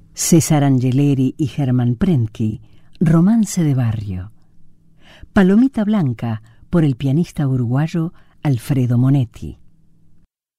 César Angeleri y Germán Prentke, Romance de barrio. Palomita Blanca, por el pianista uruguayo Alfredo Monetti.